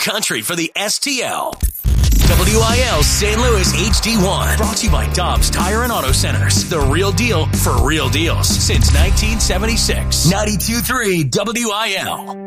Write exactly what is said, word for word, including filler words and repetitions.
country for the S T L. W I L Saint Louis H D one. Brought to you by Dobbs Tire and Auto Centers. The real deal for real deals since nineteen seventy-six. ninety-two point three W I L.